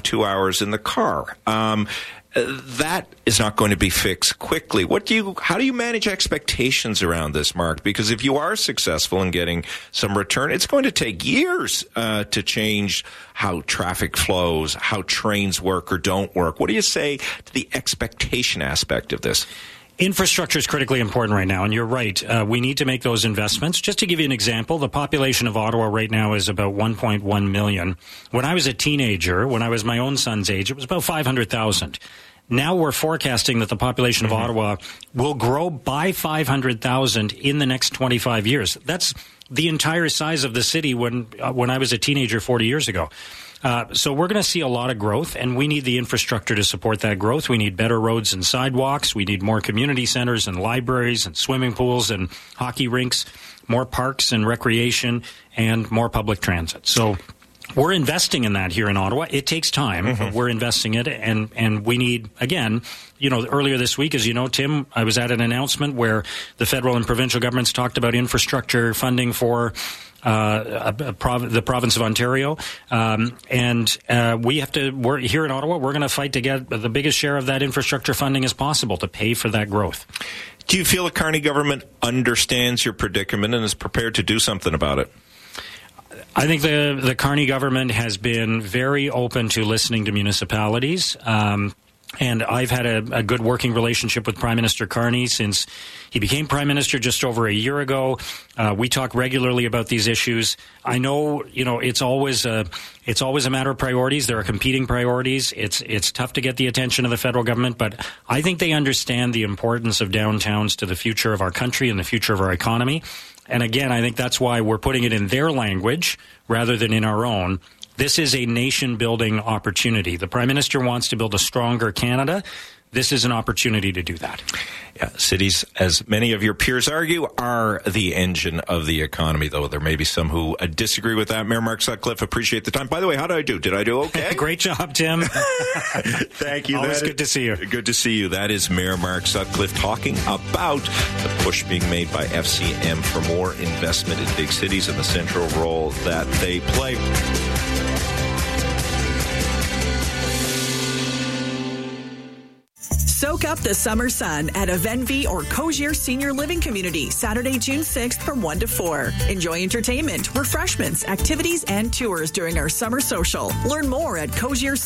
2 hours in the car. That is not going to be fixed quickly. How do you manage expectations around this, Mark? Because if you are successful in getting some return, it's going to take years to change how traffic flows, how trains work or don't work. What do you say to the expectation aspect of this? Infrastructure is critically important right now, and you're right. We need to make those investments. Just to give you an example, the population of Ottawa right now is about 1.1 million. When I was a teenager, when I was my own son's age, it was about 500,000. Now we're forecasting that the population of Ottawa will grow by 500,000 in the next 25 years. That's the entire size of the city when I was a teenager 40 years ago. So we're going to see a lot of growth, and we need the infrastructure to support that growth. We need better roads and sidewalks. We need more community centers and libraries and swimming pools and hockey rinks, more parks and recreation, and more public transit. So we're investing in that here in Ottawa. It takes time, but we're investing it, and we need, again, earlier this week, as you know, Tim, I was at an announcement where the federal and provincial governments talked about infrastructure funding for the province of Ontario, and we have to. We're here in Ottawa. We're going to fight to get the biggest share of that infrastructure funding as possible to pay for that growth. Do you feel the Carney government understands your predicament and is prepared to do something about it? I think the Carney government has been very open to listening to municipalities. And I've had a good working relationship with Prime Minister Carney since he became Prime Minister just over a year ago. We talk regularly about these issues. I know, it's always a matter of priorities. There are competing priorities. It's tough to get the attention of the federal government, but I think they understand the importance of downtowns to the future of our country and the future of our economy. And again, I think that's why we're putting it in their language rather than in our own. This is a nation-building opportunity. The Prime Minister wants to build a stronger Canada. This is an opportunity to do that. Yeah, cities, as many of your peers argue, are the engine of the economy, though there may be some who disagree with that. Mayor Mark Sutcliffe, appreciate the time. By the way, how did I do? Did I do okay? Great job, Tim. Thank you. Always good to see you. Good to see you. That is Mayor Mark Sutcliffe talking about the push being made by FCM for more investment in big cities and the central role that they play. Soak up the summer sun at a Venvi or Cogier Senior Living Community, Saturday, June 6th from 1 to 4. Enjoy entertainment, refreshments, activities, and tours during our summer social. Learn more at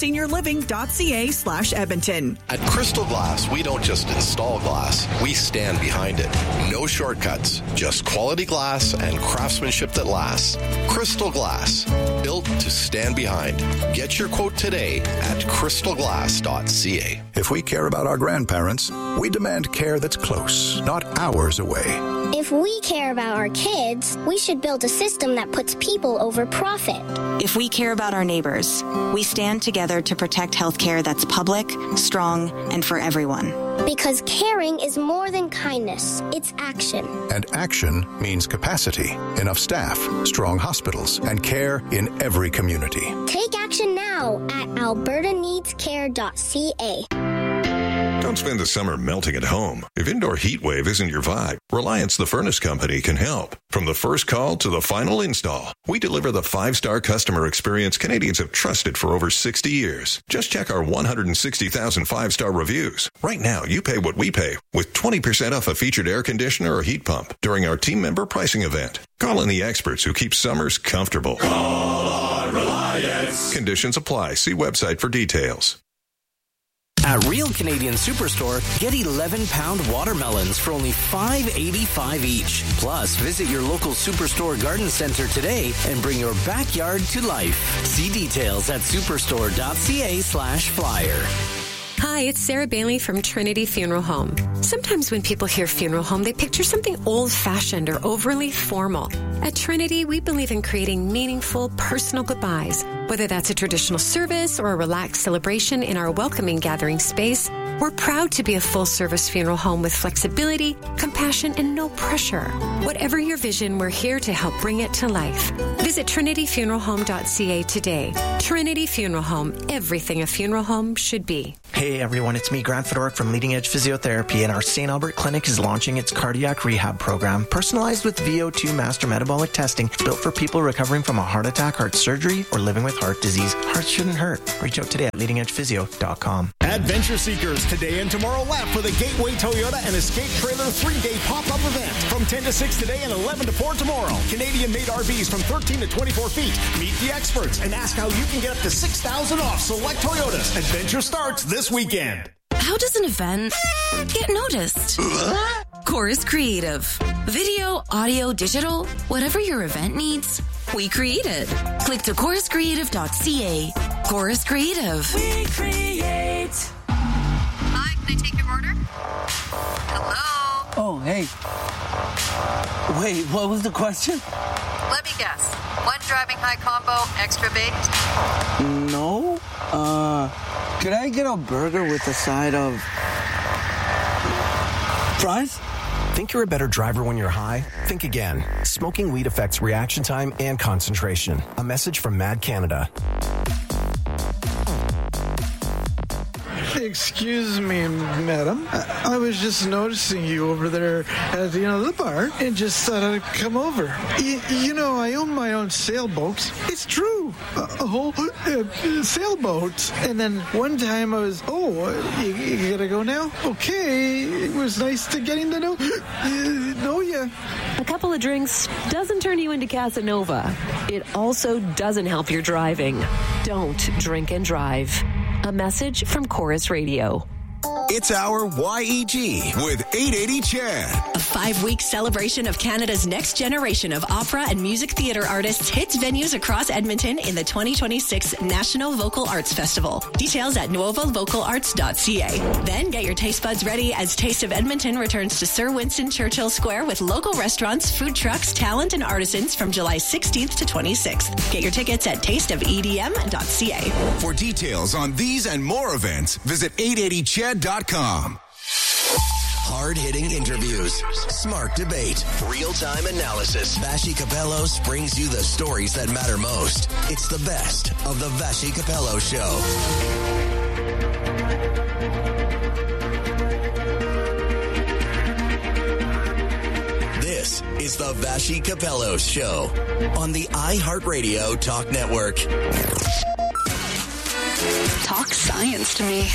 cogierseniorliving.ca/Edmonton. At Crystal Glass, we don't just install glass, we stand behind it. No shortcuts, just quality glass and craftsmanship that lasts. Crystal Glass, built to stand behind. Get your quote today at crystalglass.ca. If we care about our grandparents, we demand care that's close, not hours away. If we care about our kids, we should build a system that puts people over profit. If we care about our neighbors, we stand together to protect healthcare that's public, strong, and for everyone. Because caring is more than kindness, it's action. And action means capacity, enough staff, strong hospitals, and care in every community. Take action now at albertaneedscare.ca. Don't spend the summer melting at home. If indoor heat wave isn't your vibe, Reliance the Furnace Company can help. From the first call to the final install, we deliver the 5-star customer experience Canadians have trusted for over 60 years. Just check our 160,000 5-star reviews. Right now, you pay what we pay with 20% off a featured air conditioner or heat pump during our team member pricing event. Call in the experts who keep summers comfortable. Call on Reliance. Conditions apply. See website for details. At Real Canadian Superstore, get 11-pound watermelons for only $5.85 each. Plus, visit your local Superstore garden center today and bring your backyard to life. See details at superstore.ca/flyer. Hi, it's Sarah Bailey from Trinity Funeral Home. Sometimes when people hear funeral home, they picture something old-fashioned or overly formal. At Trinity, we believe in creating meaningful, personal goodbyes. Whether that's a traditional service or a relaxed celebration in our welcoming gathering space, we're proud to be a full-service funeral home with flexibility, compassion, and no pressure. Whatever your vision, we're here to help bring it to life. Visit trinityfuneralhome.ca today. Trinity Funeral Home, everything a funeral home should be. Hey everyone, it's me, Grant Fedoruk from Leading Edge Physiotherapy, and our St. Albert Clinic is launching its cardiac rehab program, personalized with VO2 master metabolic testing, built for people recovering from a heart attack, heart surgery, or living with with heart disease, hearts shouldn't hurt. Reach out today at leadingedgephysio.com. Adventure seekers, today and tomorrow lap for the Gateway Toyota and Escape Trailer 3-day pop-up event from 10 to 6 today and 11 to 4 tomorrow. Canadian-made RVs from 13 to 24 feet. Meet the experts and ask how you can get up to $6,000 off select Toyotas. Adventure starts this weekend. How does an event get noticed? Chorus Creative. Video, audio, digital, whatever your event needs, we create it. Click to choruscreative.ca. Chorus Creative. We create. Hi, can I take your order? Hello? Oh, hey. Wait, what was the question? Let me guess. One driving high combo, extra baked? No. Could I get a burger with a side of fries? Think you're a better driver when you're high? Think again. Smoking weed affects reaction time and concentration. A message from Mad Canada. Excuse me, madam. I was just noticing you over there at the bar and just thought I'd come over. I own my own sailboat. It's true. A whole sailboat. And then one time I was, you gotta go now? Okay. It was nice getting to know you. A couple of drinks doesn't turn you into Casanova. It also doesn't help your driving. Don't drink and drive. A message from Chorus Radio. It's our YEG with 880 Chad. A 5-week celebration of Canada's next generation of opera and music theatre artists hits venues across Edmonton in the 2026 National Vocal Arts Festival. Details at novavocalarts.ca. Then get your taste buds ready as Taste of Edmonton returns to Sir Winston Churchill Square with local restaurants, food trucks, talent, and artisans from July 16th to 26th. Get your tickets at tasteofedm.ca. For details on these and more events, visit 880chad.com. Hard-hitting interviews, smart debate, real-time analysis. Vassy Capello brings you the stories that matter most. It's the best of the Vassy Capello Show. This is the Vassy Capello Show on the iHeartRadio Talk Network. Talk science to me.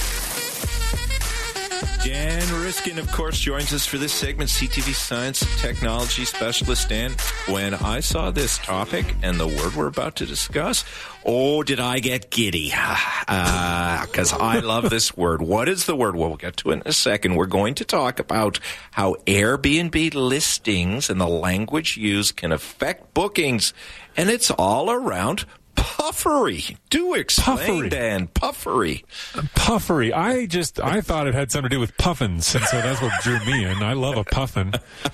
Dan Riskin, of course, joins us for this segment, CTV science and technology specialist. Dan, when I saw this topic and the word we're about to discuss, did I get giddy? Because I love this word. What is the word? Well, we'll get to it in a second. We're going to talk about how Airbnb listings and the language used can affect bookings, and it's all around puffery. Do explain, puffery. Dan. Puffery. Puffery. I thought it had something to do with puffins, and so that's what drew me in. I love a puffin.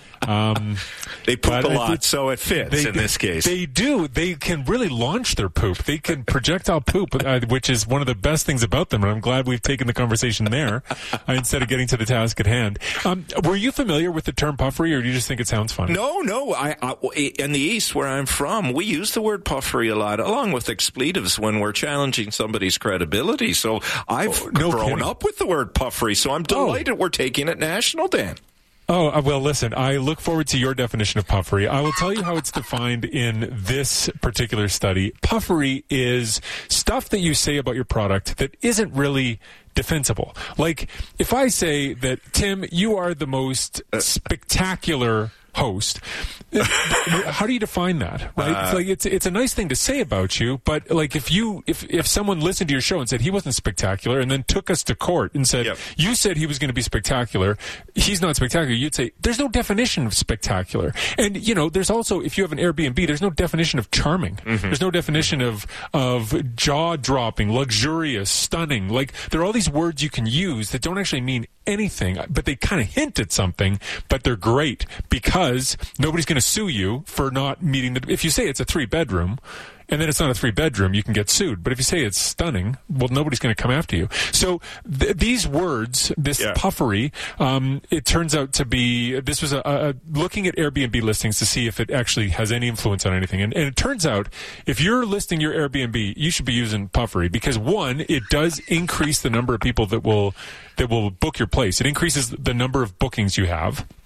They poop a lot, so it fits in this case. They do. They can really launch their poop. They can projectile poop, which is one of the best things about them, and I'm glad we've taken the conversation there instead of getting to the task at hand. Were you familiar with the term puffery, or do you just think it sounds funny? No. I in the East, where I'm from, we use the word puffery a lot, along with expletives when we're challenging somebody's credibility. So I've grown up with the word puffery, so I'm delighted we're taking it national, Dan. Oh, well, listen, I look forward to your definition of puffery. I will tell you how it's defined in this particular study. Puffery is stuff that you say about your product that isn't really defensible. Like, if I say that, Tim, you are the most spectacular host, how do you define that, right? It's a nice thing to say about you, but like if someone listened to your show and said he wasn't spectacular and then took us to court and said, you said he was going to be spectacular, he's not spectacular, you'd say there's no definition of spectacular. And there's also, if you have an Airbnb, there's no definition of charming. Mm-hmm. There's no definition of jaw-dropping, luxurious, stunning. Like, there are all these words you can use that don't actually mean anything, but they kind of hint at something, but they're great because nobody's going to sue you for not meeting if you say it's a 3-bedroom and then it's not a 3-bedroom, you can get sued. But if you say it's stunning, well, nobody's going to come after you. So these words, this puffery, it turns out to be, this was looking at Airbnb listings to see if it actually has any influence on anything. And it turns out, if you're listing your Airbnb, you should be using puffery because, one, it does increase the number of people that will book your place. It increases the number of bookings you have.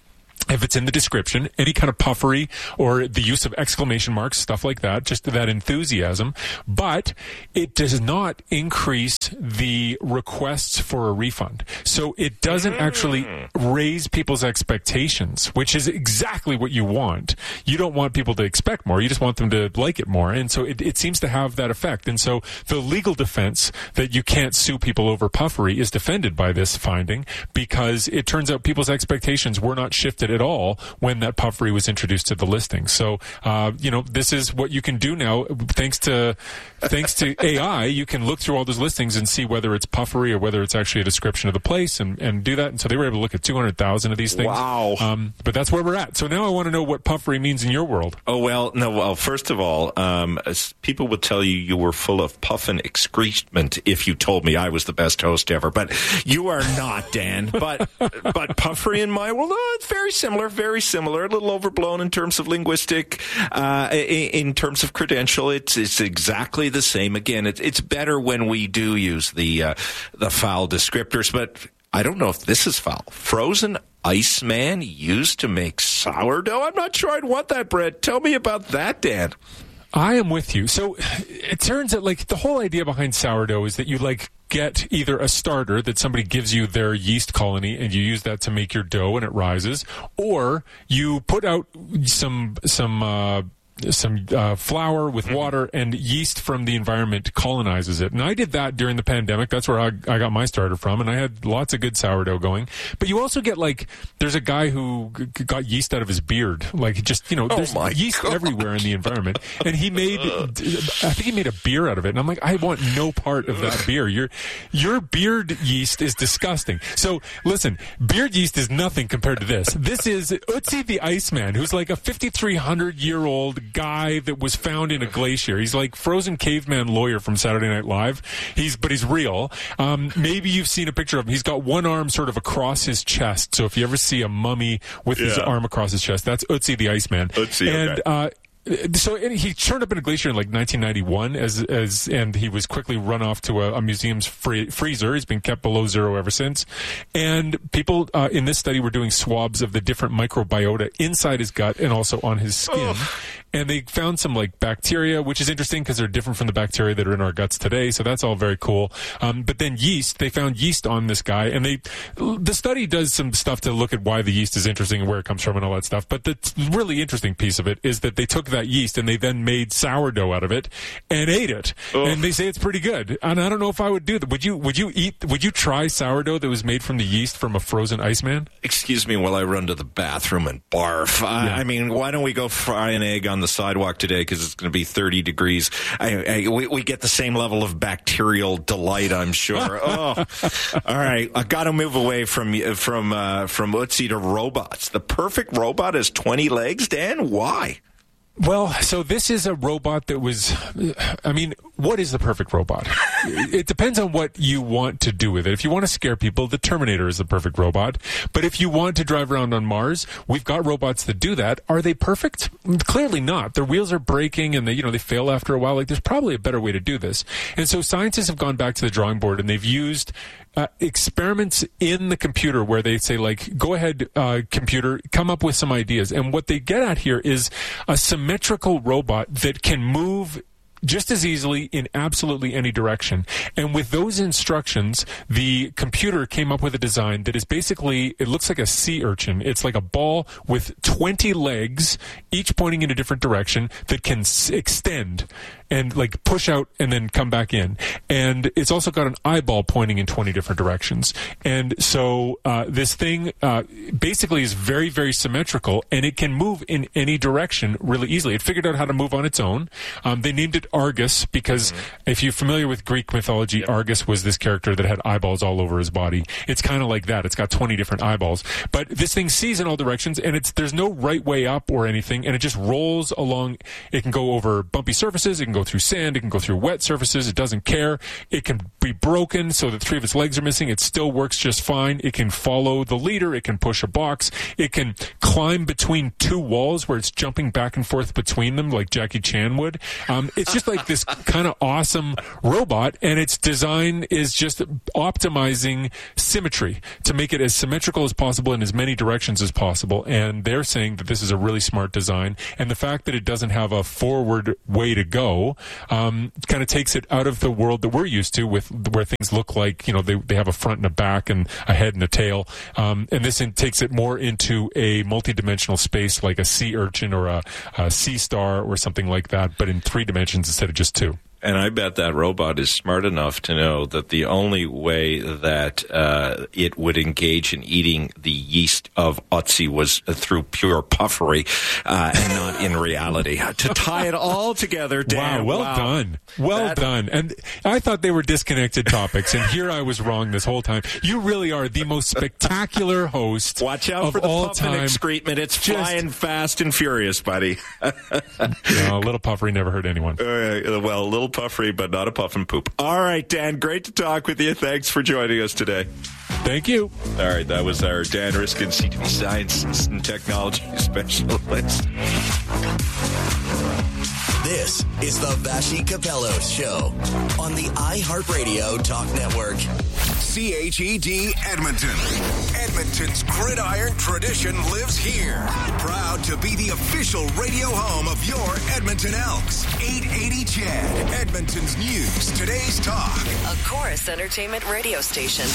if it's in the description, any kind of puffery or the use of exclamation marks, stuff like that, just that enthusiasm. But it does not increase the requests for a refund. So it doesn't actually raise people's expectations, which is exactly what you want. You don't want people to expect more. You just want them to like it more. And so it seems to have that effect. And so the legal defense that you can't sue people over puffery is defended by this finding, because it turns out people's expectations were not shifted at all when that puffery was introduced to the listing. So, this is what you can do now. Thanks to AI, you can look through all those listings and see whether it's puffery or whether it's actually a description of the place and do that. And so they were able to look at 200,000 of these things. Wow. But that's where we're at. So now I want to know what puffery means in your world. Oh, well, first of all, people would tell you were full of puff and excrement if you told me I was the best host ever. But you are not, Dan. But puffery in my world, it's very similar, a little overblown in terms of linguistic, in terms of credential. It's exactly the same. Again, it's better when we do use the foul descriptors, but I don't know if this is foul. Frozen Iceman used to make sourdough? I'm not sure I'd want that bread. Tell me about that, Dan. I am with you. So it turns out, the whole idea behind sourdough is that you, get either a starter that somebody gives you their yeast colony and you use that to make your dough and it rises, or you put out some flour with water, and yeast from the environment colonizes it. And I did that during the pandemic. That's where I got my starter from, and I had lots of good sourdough going. But you also get, there's a guy who got yeast out of his beard. There's yeast everywhere in the environment. And I think he made a beer out of it. And I'm like, I want no part of that beer. Your beard yeast is disgusting. So, listen, beard yeast is nothing compared to this. This is Ötzi the Iceman, who's like a 5,300-year-old guy that was found in a glacier. He's like frozen caveman lawyer from Saturday Night Live. But he's real. Maybe you've seen a picture of him. He's got one arm sort of across his chest. So if you ever see a mummy with his arm across his chest, that's Ötzi the Iceman. So he turned up in a glacier in 1991, and he was quickly run off to a museum's freezer. He's been kept below zero ever since. And people in this study were doing swabs of the different microbiota inside his gut and also on his skin. And they found some bacteria, which is interesting because they're different from the bacteria that are in our guts today. So that's all very cool. But then yeast, they found yeast on this guy, and the study does some stuff to look at why the yeast is interesting and where it comes from and all that stuff. But the really interesting piece of it is that they took that yeast and they then made sourdough out of it and ate it. And they say it's pretty good. And I don't know if I would do that. Would you try sourdough that was made from the yeast from a frozen Iceman? Excuse me while I run to the bathroom and barf. I mean, why don't we go fry an egg on the sidewalk today, because it's going to be 30 degrees. We get the same level of bacterial delight, I'm sure. All right, I got to move away from Ötzi to robots. The perfect robot has 20 legs, Dan. Why? Well, so this is a robot that was, what is the perfect robot? It depends on what you want to do with it. If you want to scare people, the Terminator is the perfect robot. But if you want to drive around on Mars, we've got robots that do that. Are they perfect? Clearly not. Their wheels are breaking and they fail after a while. There's probably a better way to do this. And so scientists have gone back to the drawing board and they've used experiments in the computer where they say, go ahead, computer, come up with some ideas. And what they get at here is a symmetrical robot that can move just as easily in absolutely any direction. And with those instructions, the computer came up with a design that is basically, it looks like a sea urchin. It's like a ball with 20 legs, each pointing in a different direction, that can extend and push out and then come back in. And it's also got an eyeball pointing in 20 different directions. And so this thing basically is very, very symmetrical, and it can move in any direction really easily. It figured out how to move on its own. They named it Argus because if you're familiar with Greek mythology, Argus was this character that had eyeballs all over his body. It's kind of like that. It's got 20 different eyeballs. But this thing sees in all directions, and there's no right way up or anything, and it just rolls along. It can go over bumpy surfaces. It can go through sand. It can go through wet surfaces. It doesn't care. It can be broken so that 3 of its legs are missing. It still works just fine. It can follow the leader. It can push a box. It can climb between 2 walls where it's jumping back and forth between them like Jackie Chan would. It's just like this kind of awesome robot, and its design is just optimizing symmetry to make it as symmetrical as possible in as many directions as possible. And they're saying that this is a really smart design. And the fact that it doesn't have a forward way to go kind of takes it out of the world that we're used to, with where things look like, they have a front and a back and a head and a tail. And this takes it more into a multi-dimensional space like a sea urchin or a sea star or something like that, but in 3 dimensions instead of just 2. And I bet that robot is smart enough to know that the only way that it would engage in eating the yeast of Otzi was through pure puffery and not in reality. To tie it all together, Dan. Wow, done. Well done. And I thought they were disconnected topics, and here I was wrong this whole time. You really are the most spectacular host Watch out of for the all puff and time. excrement. It's flying fast and furious, buddy. No, a little puffery never hurt anyone. Well, a little puffery, but not a puff and poop. All right, Dan, great to talk with you. Thanks for joining us today. Thank you. All right, that was our Dan Riskin, C2B Science and Technology Specialist. This is the Vashi Capello Show on the iHeartRadio Talk Network. CHED Edmonton. Edmonton's gridiron tradition lives here. Proud to be the official radio home of your Edmonton Elks. 880 CHED, Edmonton's news, today's talk. A Chorus Entertainment radio station.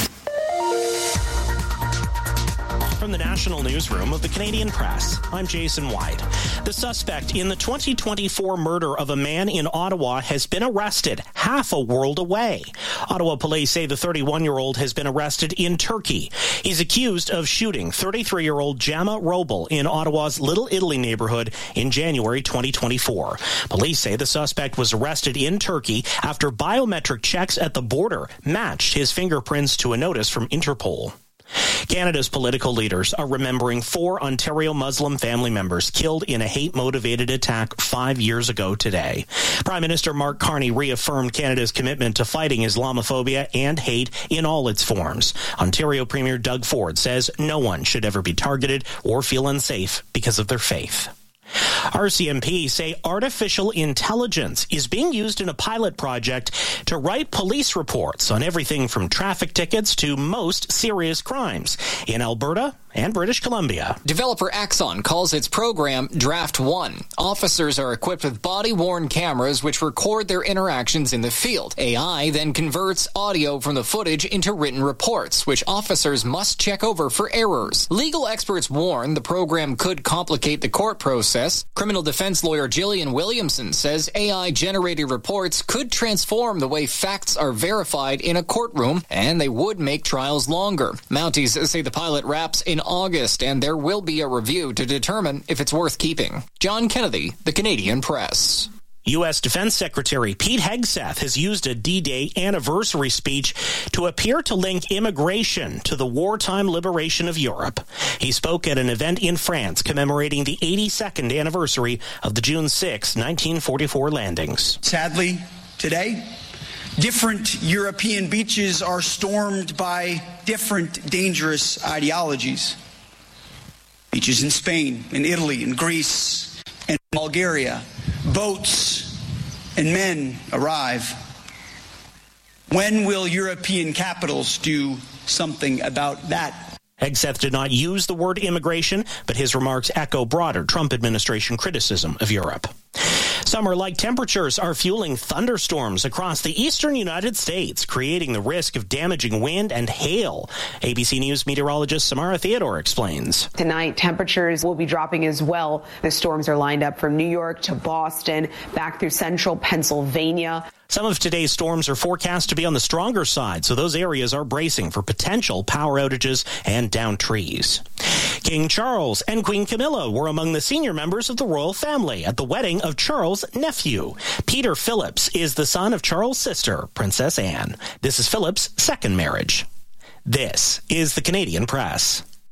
From the National Newsroom of the Canadian Press, I'm Jason White. The suspect in the 2024 murder of a man in Ottawa has been arrested half a world away. Ottawa police say the 31-year-old has been arrested in Turkey. He's accused of shooting 33-year-old Jama Robel in Ottawa's Little Italy neighborhood in January 2024. Police say the suspect was arrested in Turkey after biometric checks at the border matched his fingerprints to a notice from Interpol. Canada's political leaders are remembering 4 Ontario Muslim family members killed in a hate-motivated attack 5 years ago today. Prime Minister Mark Carney reaffirmed Canada's commitment to fighting Islamophobia and hate in all its forms. Ontario Premier Doug Ford says no one should ever be targeted or feel unsafe because of their faith. RCMP say artificial intelligence is being used in a pilot project to write police reports on everything from traffic tickets to most serious crimes in Alberta and British Columbia. Developer Axon calls its program Draft 1. Officers are equipped with body-worn cameras which record their interactions in the field. AI then converts audio from the footage into written reports, which officers must check over for errors. Legal experts warn the program could complicate the court process. Criminal defense lawyer Gillian Williamson says AI-generated reports could transform the way facts are verified in a courtroom, and they would make trials longer. Mounties say the pilot wraps in August, and there will be a review to determine if it's worth keeping. John Kennedy, The Canadian Press. U.S. Defense Secretary Pete Hegseth has used a D-Day anniversary speech to appear to link immigration to the wartime liberation of Europe. He spoke at an event in France commemorating the 82nd anniversary of the June 6, 1944 landings. Sadly, today, different European beaches are stormed by different dangerous ideologies. Beaches in Spain, in Italy, in Greece, and Bulgaria. Boats and men arrive. When will European capitals do something about that? Hegseth did not use the word immigration, but his remarks echo broader Trump administration criticism of Europe. Summer-like temperatures are fueling thunderstorms across the eastern United States, creating the risk of damaging wind and hail. ABC News meteorologist Samara Theodore explains. Tonight, temperatures will be dropping as well. The storms are lined up from New York to Boston, back through central Pennsylvania. Some of today's storms are forecast to be on the stronger side, so those areas are bracing for potential power outages and downed trees. King Charles and Queen Camilla were among the senior members of the royal family at the wedding of Charles' nephew. Peter Phillips is the son of Charles' sister, Princess Anne. This is Phillips' second marriage. This is the Canadian Press.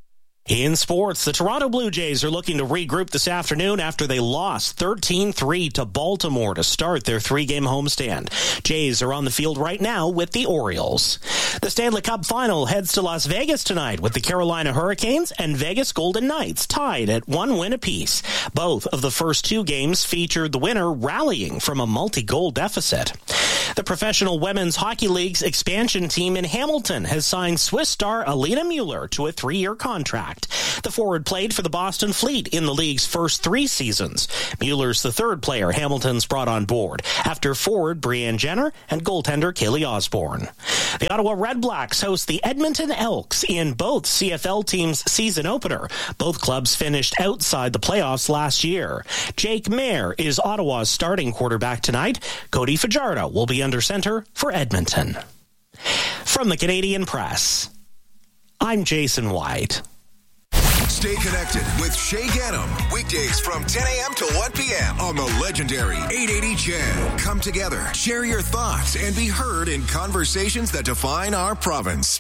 In sports, the Toronto Blue Jays are looking to regroup this afternoon after they lost 13-3 to Baltimore to start their 3-game homestand. Jays are on the field right now with the Orioles. The Stanley Cup Final heads to Las Vegas tonight with the Carolina Hurricanes and Vegas Golden Knights tied at 1 win apiece. Both of the first 2 games featured the winner rallying from a multi-goal deficit. The Professional Women's Hockey League's expansion team in Hamilton has signed Swiss star Alina Mueller to a 3-year contract. The forward played for the Boston Fleet in the league's first 3 seasons. Mueller's the 3rd player Hamilton's brought on board, after forward Brianne Jenner and goaltender Kaylee Osborne. The Ottawa Red Blacks host the Edmonton Elks in both CFL teams' season opener. Both clubs finished outside the playoffs last year. Jake Mayer is Ottawa's starting quarterback tonight. Cody Fajardo will be under center for Edmonton. From the Canadian Press, I'm Jason White. Stay connected with Shay Gaddam. Weekdays from 10 a.m. to 1 p.m. on the legendary 880 CHED. Come together, share your thoughts, and be heard in conversations that define our province.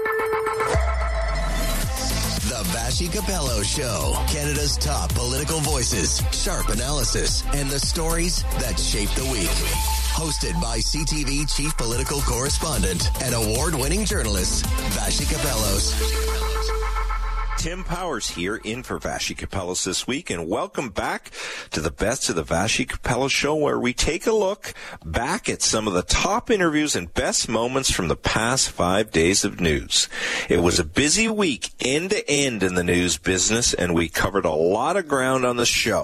The Vassy Capello Show. Canada's top political voices, sharp analysis, and the stories that shape the week. Hosted by CTV Chief Political Correspondent and award-winning journalist, Vassy Capellos. Tim Powers here in for Vassy Capellos this week, and welcome back to the Best of the Vassy Capellos Show, where we take a look back at some of the top interviews and best moments from the past 5 days of news. It was a busy week end to end in the news business, and we covered a lot of ground on the show.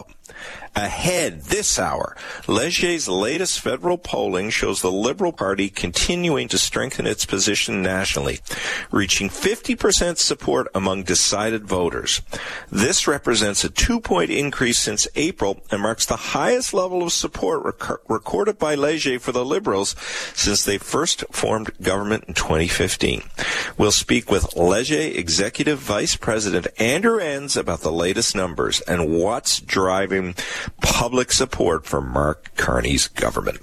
Ahead this hour, Léger's latest federal polling shows the Liberal Party continuing to strengthen its position nationally, reaching 50% support among decided voters. This represents a 2-point increase since April and marks the highest level of support recorded by Léger for the Liberals since they first formed government in 2015. We'll speak with Léger Executive Vice President Andrew Enns about the latest numbers and what's driving public support for Mark Carney's government.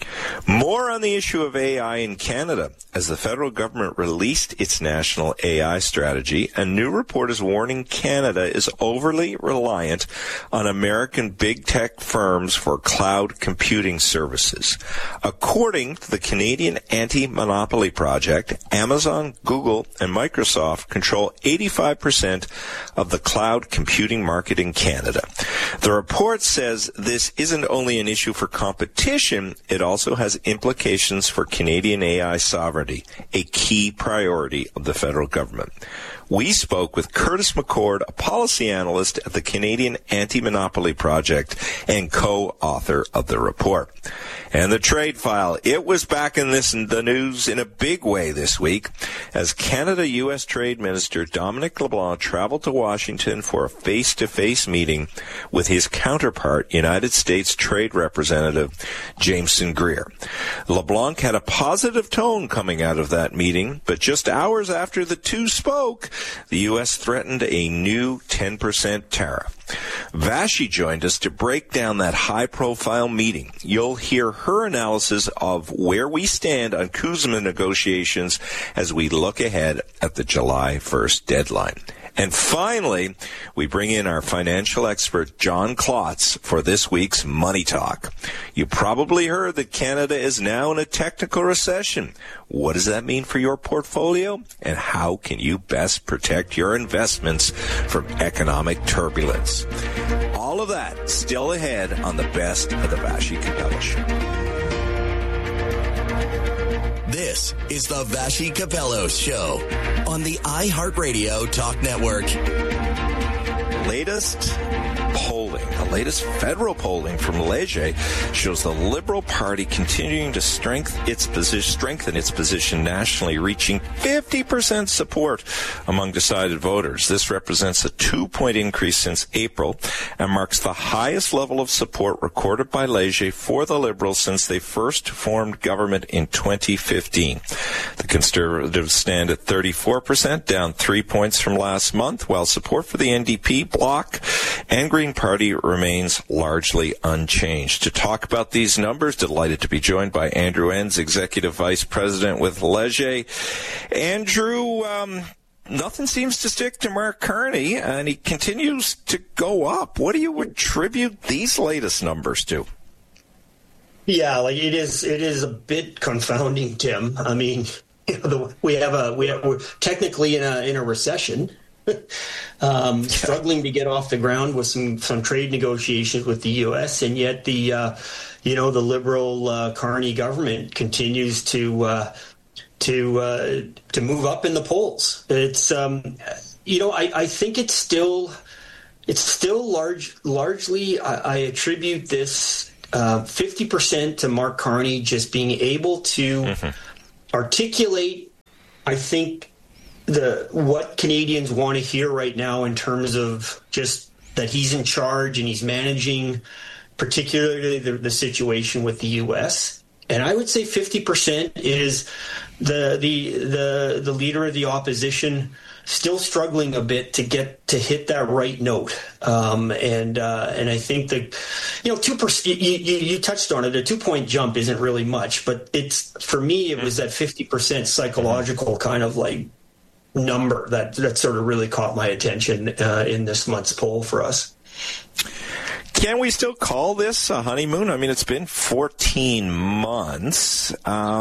More on the issue of AI in Canada. As the federal government released its national AI strategy, a new report is warning Canada is overly reliant on American big tech firms for cloud computing services. According to the Canadian Anti-Monopoly Project, Amazon, Google, and Microsoft control 85% of the cloud computing market in Canada. The report says this isn't only an issue for competition, it also has implications for Canadian AI sovereignty, a key priority of the federal government. We spoke with Curtis McCord, a policy analyst at the Canadian Anti-Monopoly Project and co-author of the report. And the trade file, it was back in the news in a big way this week as Canada-U.S. Trade Minister Dominic LeBlanc traveled to Washington for a face-to-face meeting with his counterpart, United States Trade Representative Jameson Greer. LeBlanc had a positive tone coming out of that meeting, but just hours after the two spoke, the U.S. threatened a new 10% tariff. Vassy joined us to break down that high-profile meeting. You'll hear her analysis of where we stand on CUSMA negotiations as we look ahead at the July 1st deadline. And finally, we bring in our financial expert, John Klotz, for this week's Money Talk. You probably heard that Canada is now in a technical recession. What does that mean for your portfolio? And how can you best protect your investments from economic turbulence? All of that still ahead on the Best of the Vassy Capello Show. This is the Vassy Capello Show on the iHeartRadio Talk Network. Latest polling, the latest federal polling from Léger shows the Liberal Party continuing to strengthen its position nationally, reaching 50% support among decided voters. This represents a 2-point increase since April and marks the highest level of support recorded by Léger for the Liberals since they first formed government in 2015. The Conservatives stand at 34%, down 3 points from last month, while support for the NDP bloc and Green Party remains largely unchanged. To talk about these numbers, delighted to be joined by Andrew Enns, Executive Vice President with Léger. Andrew, nothing seems to stick to Mark Carney, and he continues to go up. What do you attribute these latest numbers to? Yeah, like it is a bit confounding, Tim. I mean, we're technically in a recession, struggling to get off the ground with some trade negotiations with the U.S., and yet the Liberal Carney government continues to move up in the polls. It's I think it's still largely I attribute this 50% to Mark Carney just being able to articulate, I think, what Canadians want to hear right now in terms of just that he's in charge and he's managing particularly the situation with the U.S. And I would say 50% is the leader of the opposition still struggling a bit to hit that right note. And I think that, 2%, you touched on it, a 2-point jump isn't really much, but for me, it was that 50% psychological kind of like number that sort of really caught my attention in this month's poll for us. Can we still call this a honeymoon? I mean, it's been 14 months.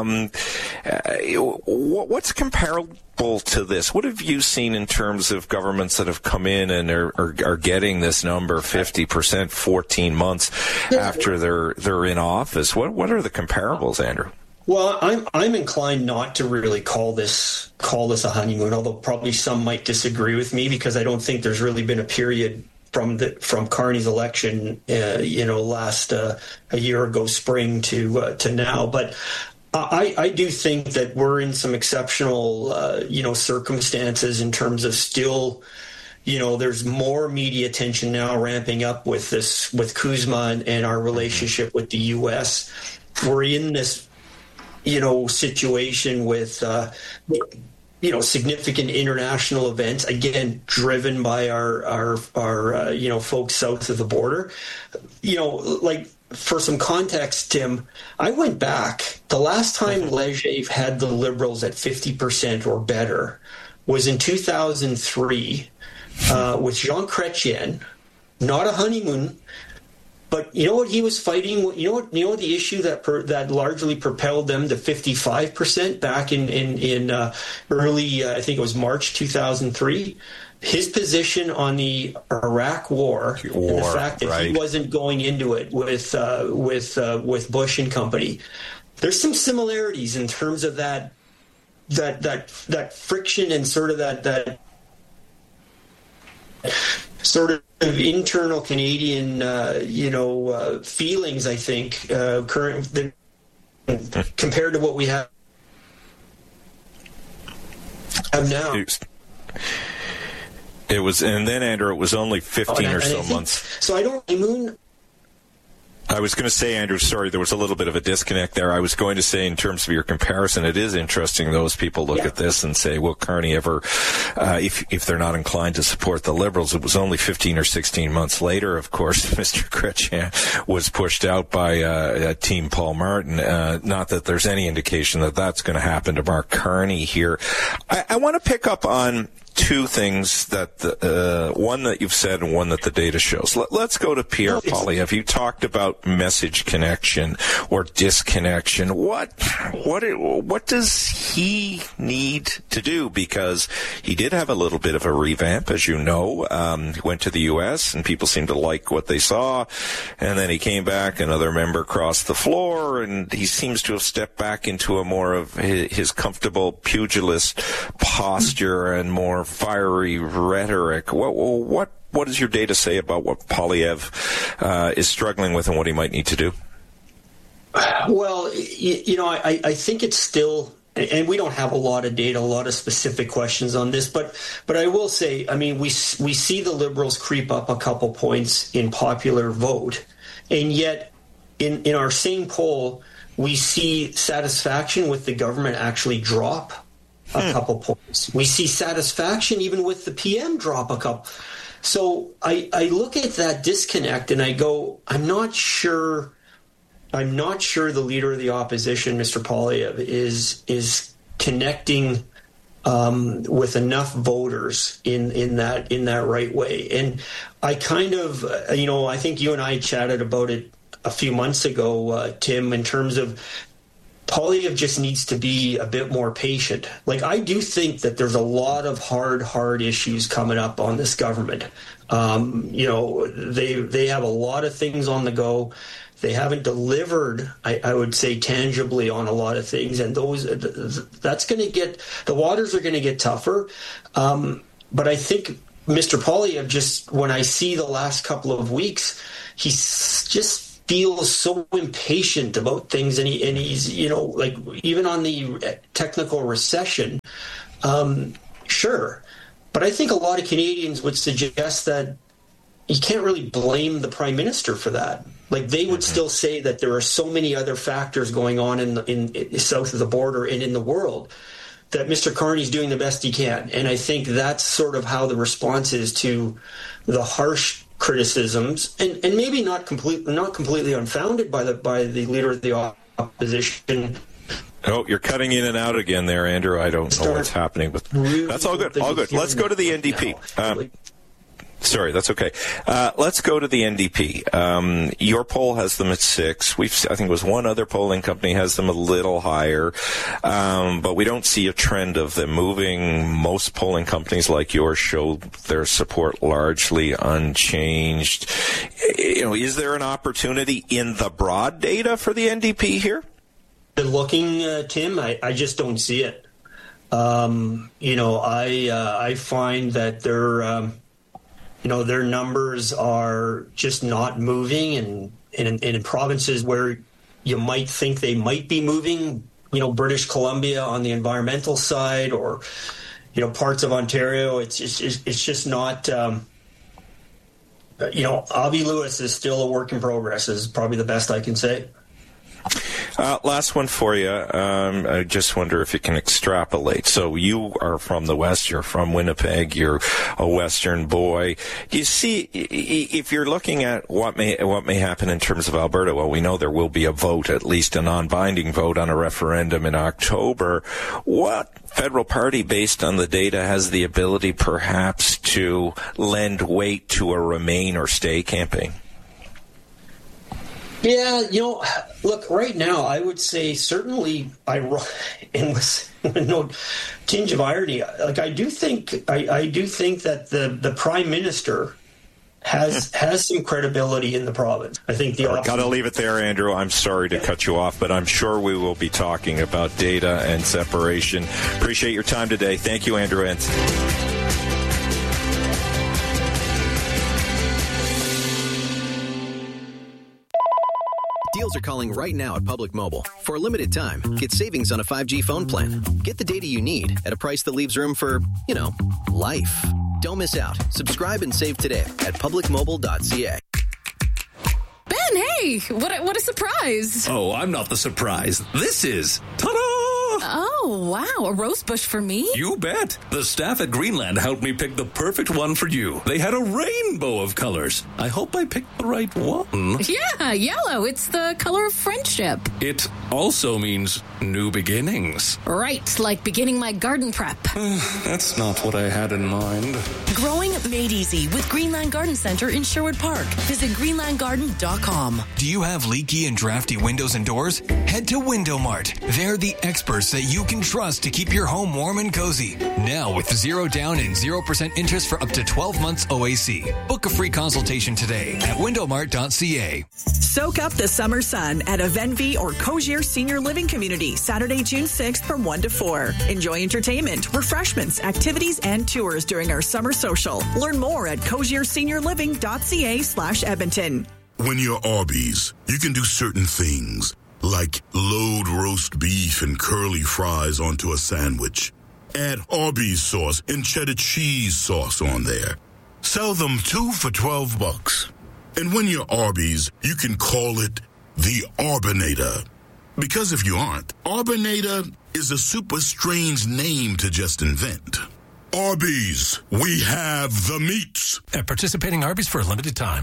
What's comparable to this? What have you seen in terms of governments that have come in and are getting this number, 50%, 14 months after they're in office? What are the comparables, Andrew? Well, I'm inclined not to really call this a honeymoon, although probably some might disagree with me because I don't think there's really been a period from Carney's election, last a year ago spring to now. But I do think that we're in some exceptional, circumstances in terms of still, there's more media attention now ramping up with Kuzma and our relationship with the U.S. We're in this, situation with, significant international events, again, driven by our folks south of the border. For some context, Tim, I went back. The last time Leger had the Liberals at 50% or better was in 2003 with Jean Chrétien. Not a honeymoon, but you know what he was fighting? You know what the issue that largely propelled them to 55% back in early, I think it was March 2003. His position on the Iraq War and the fact that he wasn't going into it with Bush and company. There's some similarities in terms of that friction and sort of that sort of internal Canadian, feelings, I think, compared to what we have now. It was, and then, Andrew, it was only 15 or so months. So I don't... I was going to say, Andrew, sorry, there was a little bit of a disconnect there. I was going to say, in terms of your comparison, it is interesting those people look at this and say, will Carney ever, if they're not inclined to support the Liberals? It was only 15 or 16 months later, of course, Mr. Chrétien was pushed out by Team Paul Martin. Not that there's any indication that that's going to happen to Mark Carney here. I want to pick up on two things, that one that you've said and one that the data shows. Let's go to Pierre Poilievre. You talked about message connection or disconnection. What does he need to do? Because he did have a little bit of a revamp, as you know. He went to the U.S. and people seemed to like what they saw. And then he came back, another member crossed the floor, and he seems to have stepped back into a more of his comfortable pugilist posture and more fiery rhetoric. What does your data say about what Poilievre is struggling with and what he might need to do? Well, I think it's still, and we don't have a lot of data, a lot of specific questions on this, but I will say, I mean, we see the Liberals creep up a couple points in popular vote, and yet in our same poll, we see satisfaction with the government actually drop a couple points. We see satisfaction even with the PM drop a couple. So I look at that disconnect and I go, I'm not sure the leader of the opposition, Mr. Poilievre, is connecting with enough voters in that right way. And I kind of, I think you and I chatted about it a few months ago, Tim, in terms of Poilievre just needs to be a bit more patient. Like, I do think that there's a lot of hard issues coming up on this government. They have a lot of things on the go. They haven't delivered, I would say, tangibly on a lot of things, and that's going to get, the waters are going to get tougher. But I think Mr. Poilievre, just when I see the last couple of weeks, he's just feels so impatient about things, and he's like, even on the technical recession, sure, but I think a lot of Canadians would suggest that you can't really blame the Prime Minister for that. Like, they would still say that there are so many other factors going on in south of the border and in the world that Mr. Carney's doing the best he can, and I think that's sort of how the response is to the harsh criticisms, and maybe not completely unfounded by the leader of the opposition. Oh, you're cutting in and out again there, Andrew. I don't know what's happening, but that's all good. All good. Let's go to the NDP. Sorry, that's okay. Let's go to the NDP. Your poll has them at 6. I think it was one other polling company has them a little higher, but we don't see a trend of them moving. Most polling companies like yours show their support largely unchanged. Is there an opportunity in the broad data for the NDP here? Looking, Tim, I just don't see it. I find that their numbers are just not moving, and in provinces where you might think they might be moving, British Columbia on the environmental side, or parts of Ontario, it's just not. Avi Lewis is still a work in progress, is probably the best I can say. Last one for you. I just wonder if you can extrapolate. So you are from the West. You're from Winnipeg. You're a Western boy. You see, if you're looking at what may happen in terms of Alberta, well, we know there will be a vote, at least a non-binding vote on a referendum in October. What federal party, based on the data, has the ability perhaps to lend weight to a remain or stay campaign? Yeah, look, right now, I would say certainly, and with no tinge of irony, like, I do think that the Prime Minister has some credibility in the province. I think I've got to leave it there, Andrew. I'm sorry to cut you off, but I'm sure we will be talking about data and separation. Appreciate your time today. Thank you, Andrew Ensign. Deals are calling right now at Public Mobile. For a limited time, get savings on a 5G phone plan. Get the data you need at a price that leaves room for, life. Don't miss out. Subscribe and save today at publicmobile.ca. Ben, hey! What a surprise! Oh, I'm not the surprise. This is... Ta-da! Oh, wow. A rose bush for me? You bet. The staff at Greenland helped me pick the perfect one for you. They had a rainbow of colors. I hope I picked the right one. Yeah, yellow. It's the color of friendship. It also means new beginnings. Right, like beginning my garden prep. That's not what I had in mind. Growing made easy with Greenland Garden Center in Sherwood Park. Visit greenlandgarden.com. Do you have leaky and drafty windows and doors? Head to Window Mart. They're the experts that you can trust to keep your home warm and cozy. Now with 0 down and 0% interest for up to 12 months OAC. Book a free consultation today at windowmart.ca. Soak up the summer sun at a Venvi or Cogier Senior Living Community, Saturday, June 6th from 1 to 4. Enjoy entertainment, refreshments, activities, and tours during our summer social. Learn more at cogierseniorliving.ca/Edmonton. When you're Arby's, you can do certain things, like load roast beef and curly fries onto a sandwich. Add Arby's sauce and cheddar cheese sauce on there. Sell them 2 for $12. And when you're Arby's, you can call it the Arbinator. Because if you aren't, Arbinator is a super strange name to just invent. Arby's, we have the meats. At participating Arby's for a limited time.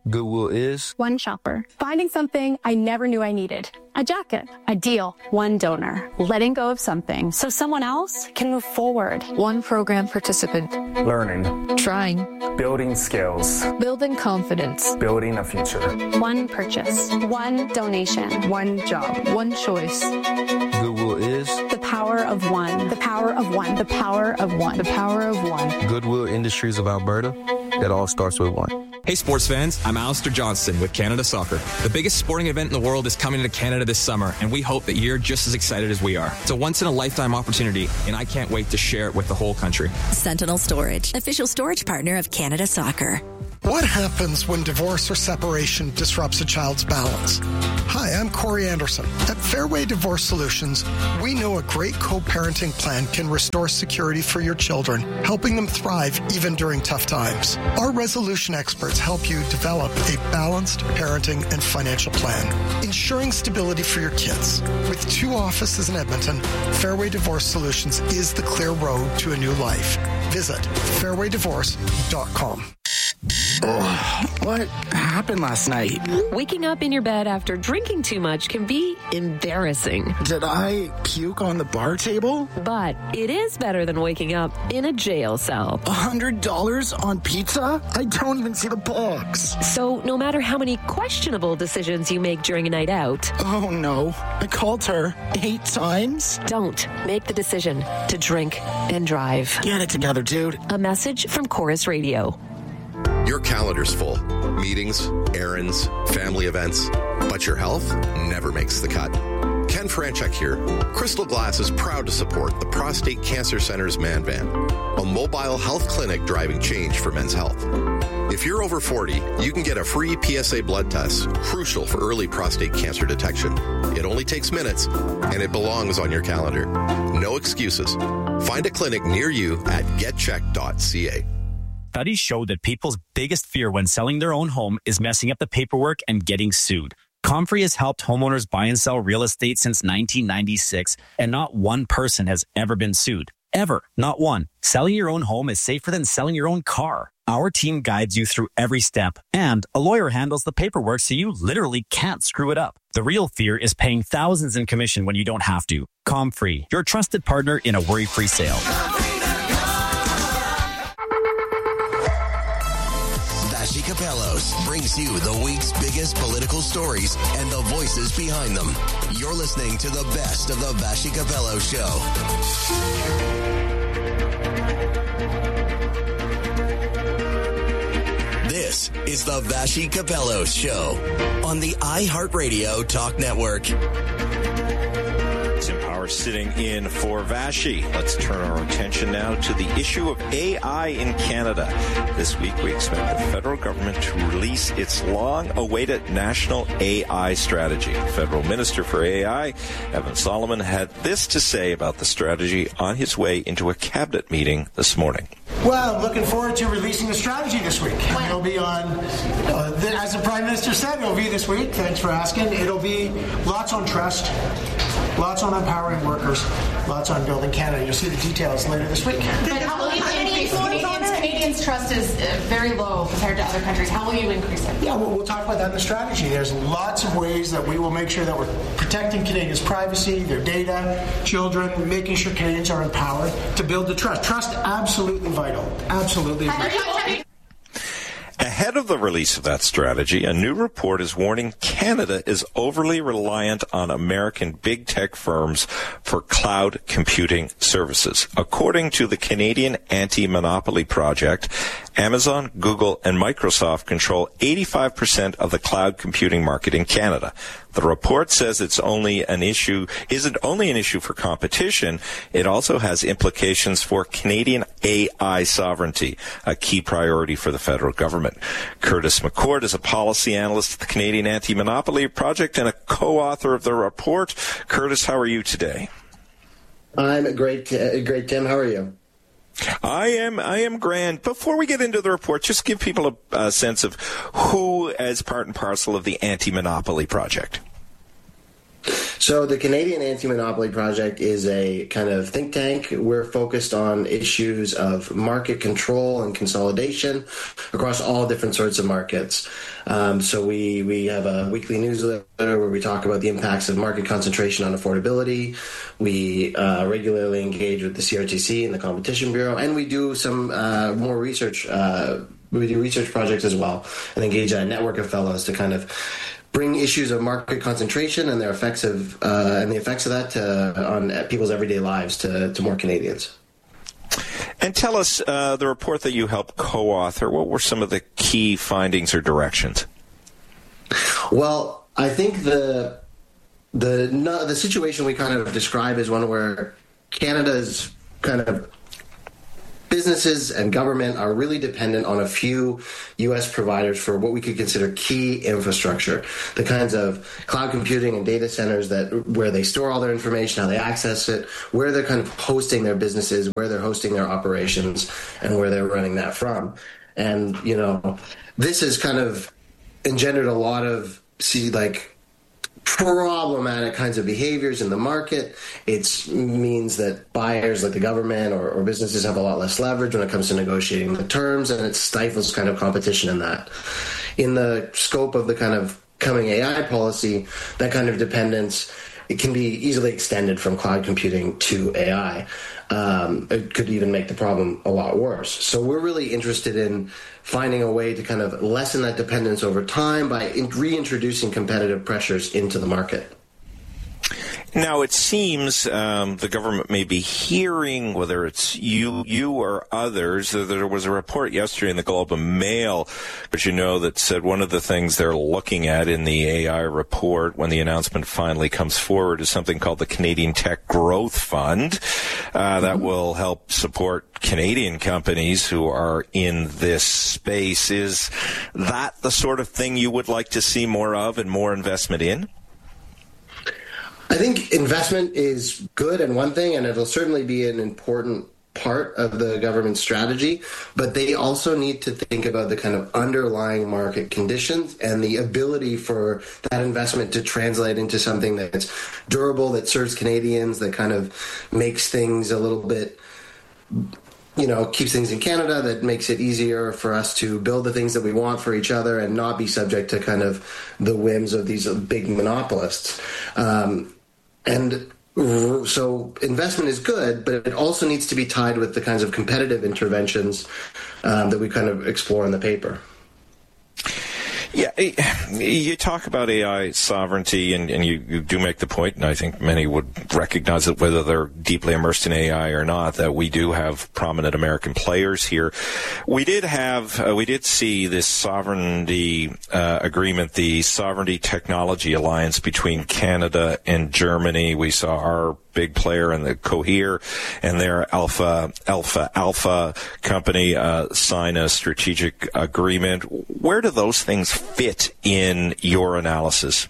Goodwill is one shopper. Finding something I never knew I needed. A jacket. A deal. One donor. Letting go of something so someone else can move forward. One program participant. Learning. Trying. Building skills. Building confidence. Building a future. One purchase. One donation. One job. One choice. Goodwill is the power of one. The power of one. The power of one. The power of one. Goodwill Industries of Alberta. It all starts with one. Hey sports fans, I'm Alistair Johnston with Canada Soccer. The biggest sporting event in the world is coming to Canada this summer, and we hope that you're just as excited as we are. It's a once-in-a-lifetime opportunity, and I can't wait to share it with the whole country. Sentinel Storage, official storage partner of Canada Soccer. What happens when divorce or separation disrupts a child's balance? Hi, I'm Corey Anderson. At Fairway Divorce Solutions, we know a great co-parenting plan can restore security for your children, helping them thrive even during tough times. Our resolution experts help you develop a balanced parenting and financial plan, ensuring stability for your kids. With 2 offices in Edmonton, Fairway Divorce Solutions is the clear road to a new life. Visit fairwaydivorce.com. What happened last night? Waking up in your bed after drinking too much can be embarrassing. Did I puke on the bar table? But it is better than waking up in a jail cell. $100 on pizza? I don't even see the box. So no matter how many questionable decisions you make during a night out... Oh no, I called her 8 times? Don't make the decision to drink and drive. Get it together, dude. A message from Chorus Radio. Your calendar's full. Meetings, errands, family events. But your health never makes the cut. Ken Franchek here. Crystal Glass is proud to support the Prostate Cancer Center's Man Van, a mobile health clinic driving change for men's health. If you're over 40, you can get a free PSA blood test, crucial for early prostate cancer detection. It only takes minutes, and it belongs on your calendar. No excuses. Find a clinic near you at getcheck.ca. Studies show that people's biggest fear when selling their own home is messing up the paperwork and getting sued. Comfrey has helped homeowners buy and sell real estate since 1996, and not one person has ever been sued. Ever. Not one. Selling your own home is safer than selling your own car. Our team guides you through every step, and a lawyer handles the paperwork so you literally can't screw it up. The real fear is paying thousands in commission when you don't have to. Comfrey, your trusted partner in a worry-free sale. Vassy Capellos brings you the week's biggest political stories and the voices behind them. You're listening to the best of the Vassy Capello Show. This is the Vassy Capello Show on the iHeartRadio Talk Network. Tim Power sitting in for Vassy. Let's turn our attention now to the issue of AI in Canada. This week, we expect the federal government to release its long-awaited national AI strategy. Federal Minister for AI, Evan Solomon, had this to say about the strategy on his way into a cabinet meeting this morning. Well, looking forward to releasing the strategy this week. It'll be on, as the Prime Minister said, it'll be this week. Thanks for asking. It'll be lots on trust, lots on empowering workers, lots on building Canada. You'll see the details later this week. But how will you increase Canadians' trust is very low compared to other countries. How will you increase it? Yeah, we'll talk about that in the strategy. There's lots of ways that we will make sure that we're protecting Canadians' privacy, their data, children, making sure Canadians are empowered to build the trust. Trust, absolutely vital. Absolutely vital. Ahead of the release of that strategy, a new report is warning Canada is overly reliant on American big tech firms for cloud computing services. According to the Canadian Anti-Monopoly Project, Amazon, Google, and Microsoft control 85% of the cloud computing market in Canada. The report says isn't only an issue for competition, it also has implications for Canadian AI sovereignty, a key priority for the federal government. Curtis McCord is a policy analyst at the Canadian Anti-Monopoly Project and a co-author of the report. Curtis, how are you today? I'm great, Tim. How are you? I am grand. Before we get into the report, just give people a sense of who is part and parcel of the Anti-Monopoly Project. So the Canadian Anti-Monopoly Project is a kind of think tank. We're focused on issues of market control and consolidation across all different sorts of markets. So we have a weekly newsletter where we talk about the impacts of market concentration on affordability. We regularly engage with the CRTC and the Competition Bureau, and we do some more research. We do research projects as well and engage a network of fellows to kind of bring issues of market concentration and their effects of and the effects of that on people's everyday lives to more Canadians. And tell us the report that you helped co-author. What were some of the key findings or directions? Well, I think the situation we kind of describe is one where Canada's kind of businesses and government are really dependent on a few U.S. providers for what we could consider key infrastructure, the kinds of cloud computing and data centers where they store all their information, how they access it, where they're kind of hosting their businesses, where they're hosting their operations, and where they're running that from. And, this has kind of engendered a lot of, problematic kinds of behaviors in the market. It means that buyers like the government or businesses have a lot less leverage when it comes to negotiating the terms, and it stifles kind of competition in that. In the scope of the kind of coming AI policy, that kind of dependence, it can be easily extended from cloud computing to AI. It could even make the problem a lot worse. So we're really interested in finding a way to kind of lessen that dependence over time by reintroducing competitive pressures into the market. Now, it seems the government may be hearing, whether it's you or others, there was a report yesterday in the Globe and Mail, that said one of the things they're looking at in the AI report when the announcement finally comes forward is something called the Canadian Tech Growth Fund that will help support Canadian companies who are in this space. Is that the sort of thing you would like to see more of and more investment in? I think investment is good and one thing, and it'll certainly be an important part of the government strategy, but they also need to think about the kind of underlying market conditions and the ability for that investment to translate into something that's durable, that serves Canadians, that kind of makes things a little bit, keeps things in Canada, that makes it easier for us to build the things that we want for each other and not be subject to kind of the whims of these big monopolists. And so investment is good, but it also needs to be tied with the kinds of competitive interventions that we kind of explore in the paper. Yeah, you talk about AI sovereignty, and you do make the point, and I think many would recognize it, whether they're deeply immersed in AI or not, that we do have prominent American players here. We did see this sovereignty agreement, the Sovereignty Technology Alliance between Canada and Germany. We saw our big player in the Cohere and their Alpha company sign a strategic agreement. Where do those things fit in your analysis?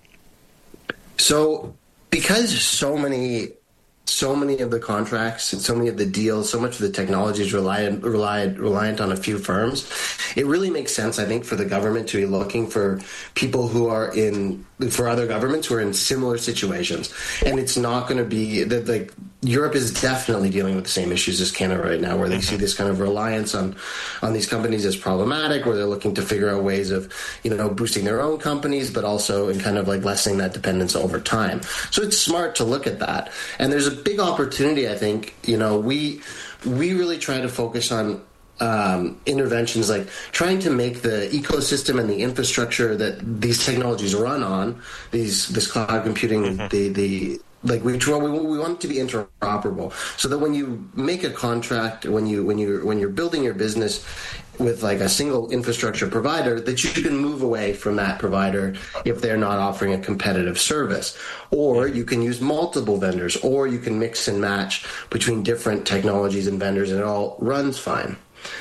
So because so many of the contracts and so many of the deals, so much of the technology is reliant on a few firms, it really makes sense, I think, for the government to be looking for people for other governments who are in similar situations. And it's not going to be that, Europe is definitely dealing with the same issues as Canada right now, where they see this kind of reliance on these companies as problematic, where they're looking to figure out ways of, boosting their own companies, but also in kind of lessening that dependence over time. So it's smart to look at that. And there's a big opportunity, I think. We really try to focus on interventions like trying to make the ecosystem and the infrastructure that these technologies run on, this cloud computing, we want it to be interoperable, so that when you make a contract, when you're building your business with a single infrastructure provider, that you can move away from that provider if they're not offering a competitive service, or you can use multiple vendors, or you can mix and match between different technologies and vendors, and it all runs fine.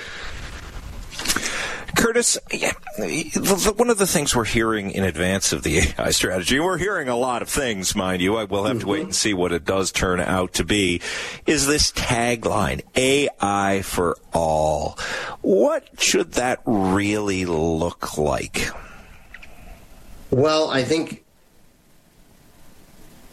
Curtis, one of the things we're hearing in advance of the AI strategy, we're hearing a lot of things, mind you, we'll have to wait and see what it does turn out to be, is this tagline, AI for all. What should that really look like? Well, I think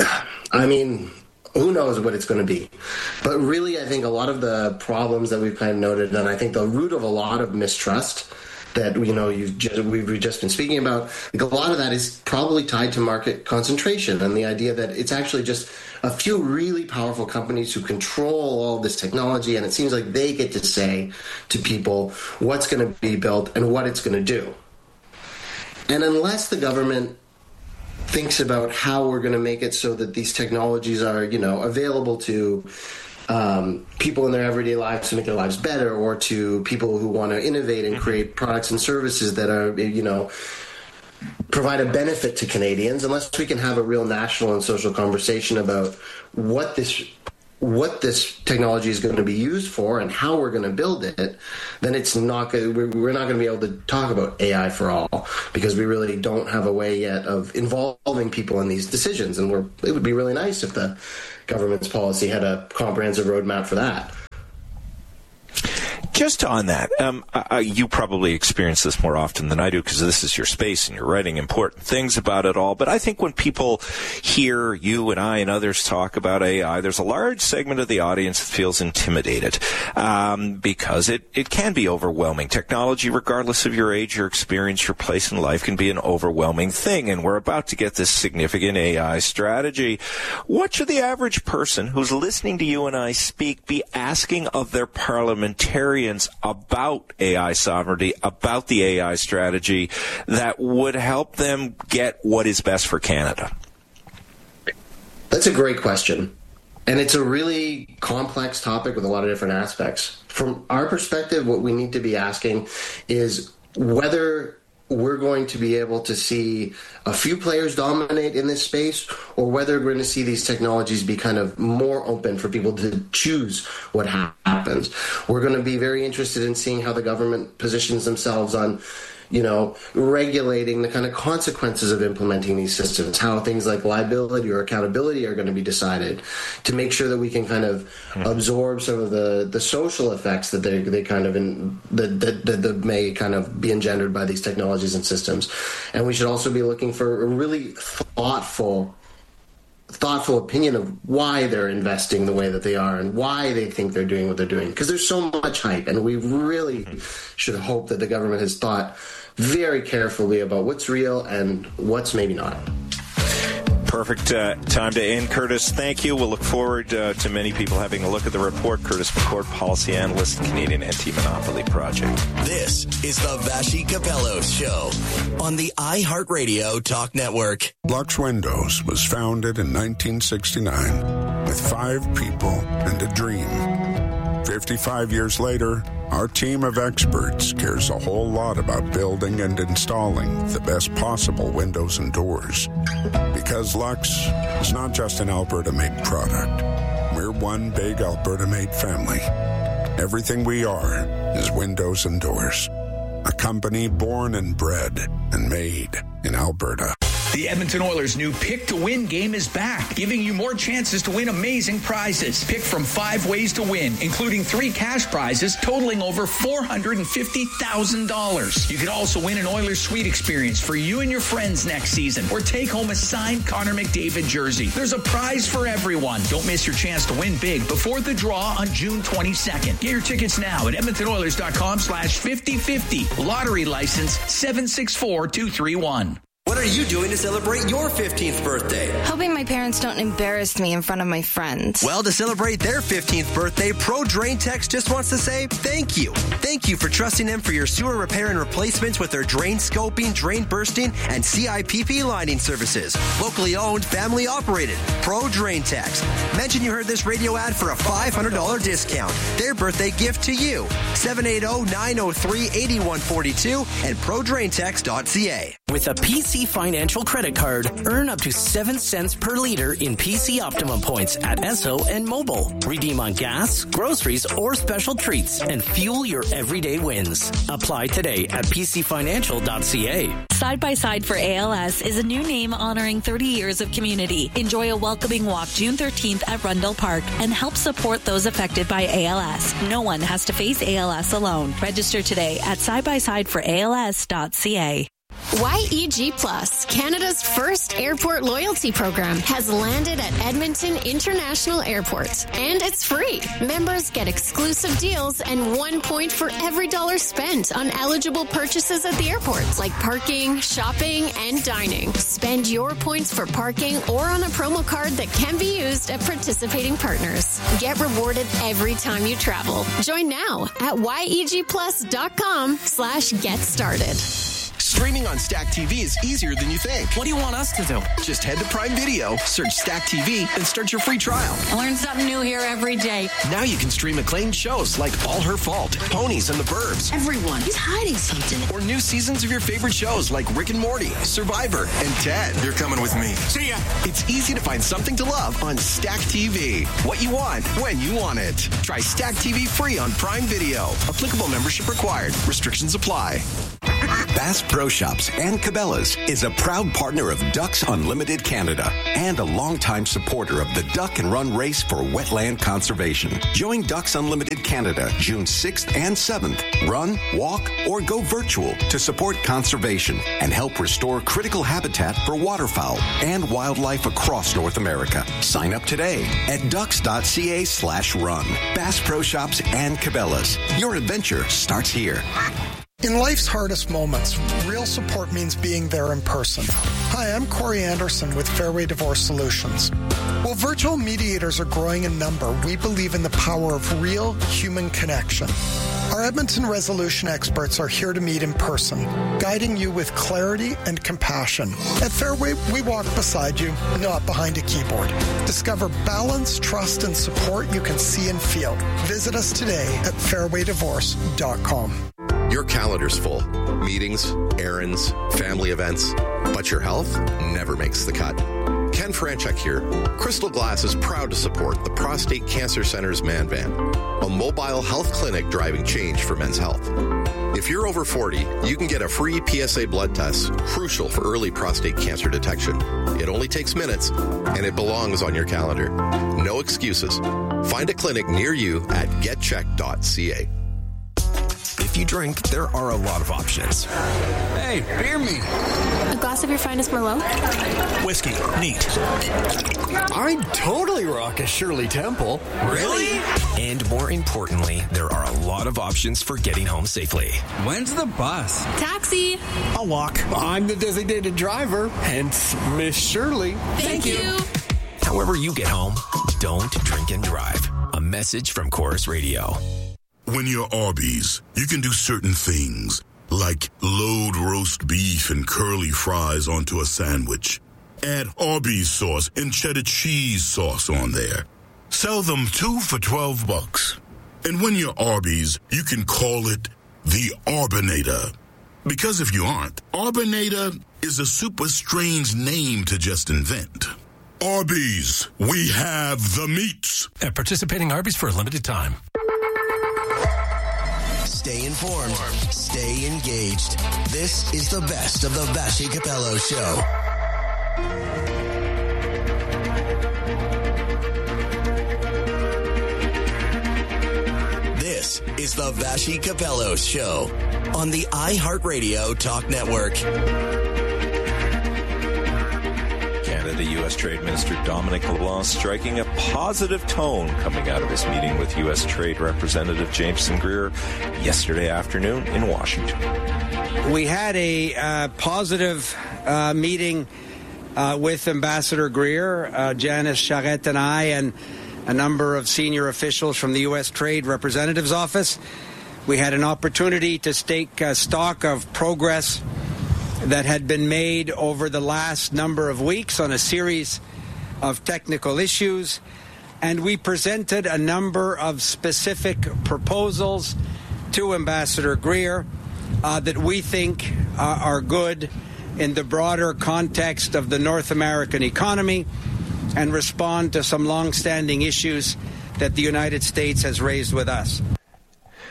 I mean, who knows what it's going to be. But really, I think a lot of the problems that we've kind of noted, and I think the root of a lot of mistrust that, you know, we've just been speaking about, like, a lot of that is probably tied to market concentration and the idea that it's actually just a few really powerful companies who control all this technology, and it seems like they get to say to people what's going to be built and what it's going to do. And unless the government thinks about how we're going to make it so that these technologies are, you know, available to people in their everyday lives to make their lives better, or to people who want to innovate and create products and services that are, you know, provide a benefit to Canadians, unless we can have a real national and social conversation about what this technology is going to be used for and how we're going to build it, then it's not going. We're not going to be able to talk about AI for all, because we really don't have a way yet of involving people in these decisions. And it would be really nice if the government's policy had a comprehensive roadmap for that. Just on that, you probably experience this more often than I do, because this is your space and you're writing important things about it all. But I think when people hear you and I and others talk about AI, there's a large segment of the audience that feels intimidated because it can be overwhelming. Technology, regardless of your age, your experience, your place in life, can be an overwhelming thing. And we're about to get this significant AI strategy. What should the average person who's listening to you and I speak be asking of their parliamentarians about AI sovereignty, about the AI strategy, that would help them get what is best for Canada? That's a great question. And it's a really complex topic with a lot of different aspects. From our perspective, what we need to be asking is whether we're going to be able to see a few players dominate in this space, or whether we're going to see these technologies be kind of more open for people to choose what happens. We're going to be very interested in seeing how the government positions themselves on, you know, regulating the kind of consequences of implementing these systems, how things like liability or accountability are going to be decided, to make sure that we can kind of absorb some of the social effects that they kind of that may kind of be engendered by these technologies and systems. And we should also be looking for a really thoughtful opinion of why they're investing the way that they are and why they think they're doing what they're doing. Because there's so much hype, and we really should hope that the government has thought very carefully about what's real and what's maybe not. Perfect time to end. Curtis, thank you. We'll look forward to many people having a look at the report. Curtis McCord, policy analyst, Canadian Anti-Monopoly Project. This is the Vassy Capello Show on the iHeartRadio Talk Network. Lux Windows was founded in 1969 with 5 people and a dream. 55 years later, our team of experts cares a whole lot about building and installing the best possible windows and doors. Because Lux is not just an Alberta-made product. We're one big Alberta-made family. Everything we are is windows and doors. A company born and bred and made in Alberta. The Edmonton Oilers' new Pick to Win game is back, giving you more chances to win amazing prizes. Pick from 5 ways to win, including 3 cash prizes totaling over $450,000. You could also win an Oilers suite experience for you and your friends next season, or take home a signed Connor McDavid jersey. There's a prize for everyone. Don't miss your chance to win big before the draw on June 22nd. Get your tickets now at EdmontonOilers.com/5050. Lottery license 764231. What are you doing to celebrate your 15th birthday? Hoping my parents don't embarrass me in front of my friends. Well, to celebrate their 15th birthday, Pro Drain Techs just wants to say thank you. Thank you for trusting them for your sewer repair and replacements with their drain scoping, drain bursting, and CIPP lining services. Locally owned, family operated. Pro Drain Techs. Mention you heard this radio ad for a $500 discount. Their birthday gift to you. 780-903-8142 and ProDrainTechs.ca. With a PC Financial credit card, earn up to 7 cents per liter in PC Optimum points at Esso and Mobile. Redeem on gas, groceries, or special treats and fuel your everyday wins. Apply today at PCFinancial.ca. Side by Side for ALS is a new name honoring 30 years of community. Enjoy a welcoming walk June 13th at Rundle Park and help support those affected by ALS. No one has to face ALS alone. Register today at sidebysideforals.ca. YEG Plus, Canada's first airport loyalty program, has landed at Edmonton International Airport. And it's free. Members get exclusive deals and 1 point for every dollar spent on eligible purchases at the airport, like parking, shopping, and dining. Spend your points for parking or on a promo card that can be used at participating partners. Get rewarded every time you travel. Join now at yegplus.com/get started. Streaming on Stack TV is easier than you think. What do you want us to do? Just head to Prime Video, search Stack TV, and start your free trial. I learn something new here every day. Now you can stream acclaimed shows like All Her Fault, Ponies, and The Burbs. Everyone is hiding something. Or new seasons of your favorite shows like Rick and Morty, Survivor, and Ted. You're coming with me. See ya. It's easy to find something to love on Stack TV. What you want, when you want it. Try Stack TV free on Prime Video. Applicable membership required. Restrictions apply. Bass Pro Shops and Cabela's is a proud partner of Ducks Unlimited Canada and a longtime supporter of the Duck and Run Race for Wetland Conservation. Join Ducks Unlimited Canada June 6th and 7th. Run, walk, or go virtual to support conservation and help restore critical habitat for waterfowl and wildlife across North America. Sign up today at ducks.ca/run. Bass Pro Shops and Cabela's. Your adventure starts here. In life's hardest moments, real support means being there in person. Hi, I'm Corey Anderson with Fairway Divorce Solutions. While virtual mediators are growing in number, we believe in the power of real human connection. Our Edmonton resolution experts are here to meet in person, guiding you with clarity and compassion. At Fairway, we walk beside you, not behind a keyboard. Discover balance, trust, and support you can see and feel. Visit us today at fairwaydivorce.com. Your calendar's full. Meetings, errands, family events, but your health never makes the cut. Ken Franchuk here. Crystal Glass is proud to support the Prostate Cancer Center's Man Van, a mobile health clinic driving change for men's health. If you're over 40, you can get a free PSA blood test, crucial for early prostate cancer detection. It only takes minutes, and it belongs on your calendar. No excuses. Find a clinic near you at getcheck.ca. If you drink, there are a lot of options. Hey, beer me. A glass of your finest Merlot? Whiskey. Neat. I'd totally rock a Shirley Temple. Really? And more importantly, there are a lot of options for getting home safely. When's the bus? Taxi. I'll walk. I'm the designated driver, hence Miss Shirley. Thank you. However you get home, don't drink and drive. A message from Chorus Radio. When you're Arby's, you can do certain things, like load roast beef and curly fries onto a sandwich. Add Arby's sauce and cheddar cheese sauce on there. Sell them 2 for $12. And when you're Arby's, you can call it the Arbinator. Because if you aren't, Arbinator is a super strange name to just invent. Arby's, we have the meats. At participating Arby's for a limited time. Stay informed. Stay engaged. This is the best of the Vassy Capello Show. This is the Vassy Capello Show on the iHeartRadio Talk Network. U.S. Trade Minister Dominic LeBlanc striking a positive tone coming out of his meeting with U.S. Trade Representative Jameson Greer yesterday afternoon in Washington. We had a positive meeting with Ambassador Greer, Janice Charette and I, and a number of senior officials from the U.S. Trade Representative's Office. We had an opportunity to take stock of progress that had been made over the last number of weeks on a series of technical issues, and we presented a number of specific proposals to Ambassador Greer that we think are good in the broader context of the North American economy and respond to some long-standing issues that the United States has raised with us.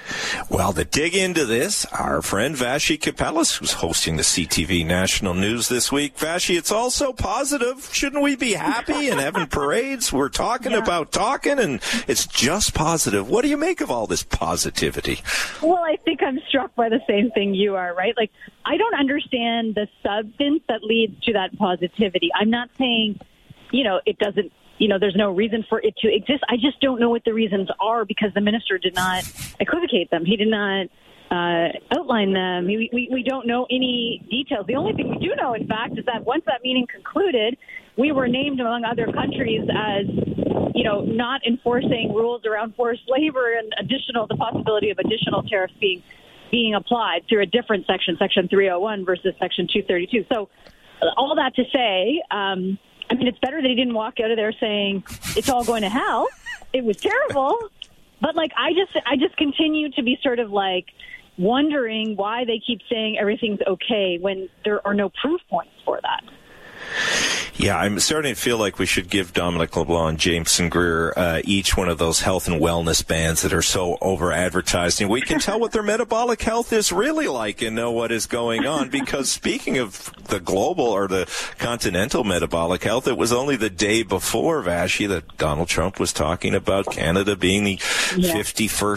Well, to dig into this, our friend Vassy Kapelas, who's hosting the CTV National News this week. Vassy, it's all so positive. Shouldn't we be happy and having parades? We're talking about talking, and it's just positive. What do you make of all this positivity? Well, I think I'm struck by the same thing you are, right? Like, I don't understand the substance that leads to that positivity. I'm not saying, it doesn't, there's no reason for it to exist. I just don't know what the reasons are because the minister did not equivocate them. He did not outline them. We don't know any details. The only thing we do know, in fact, is that once that meeting concluded, we were named among other countries as, not enforcing rules around forced labor and the possibility of additional tariffs being applied through a different section 301 versus section 232. So all that to say, it's better that he didn't walk out of there saying it's all going to hell. It was terrible. But I just continue to be sort of wondering why they keep saying everything's okay when there are no proof points for that. Yeah, I'm starting to feel like we should give Dominic LeBlanc and Jameson Greer each one of those health and wellness bands that are so over-advertised. And we can tell what their metabolic health is really like and know what is going on. Because speaking of the global or the continental metabolic health, it was only the day before, Vassy, that Donald Trump was talking about Canada being the 51st